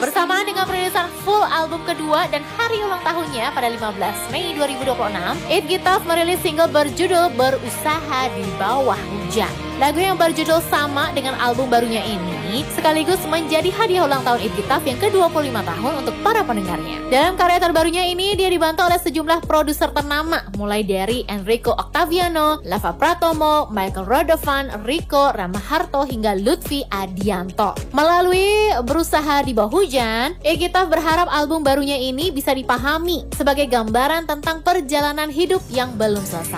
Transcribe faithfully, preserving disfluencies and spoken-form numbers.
Bersamaan dengan perilisan full album kedua dan hari ulang tahunnya pada lima belas Mei dua ribu dua puluh enam, Eat Gitaf merilis single berjudul Berusaha di Bawah Hujan. Lagu yang berjudul sama dengan album barunya ini sekaligus menjadi hadiah ulang tahun Eat Gitaf yang ke dua puluh lima tahun untuk para pendengarnya. Dalam karya terbarunya ini dia dibantu oleh sejumlah produser ternama mulai dari Enrico Octaviano, Lava Pratomo, Michael Rodovan, Rico Ramaharto hingga Lutfi Adianto. Melalui Berusaha di Bawah Hujan, Eat Gitaf berharap album barunya ini bisa dipahami sebagai gambaran tentang perjalanan hidup yang belum selesai.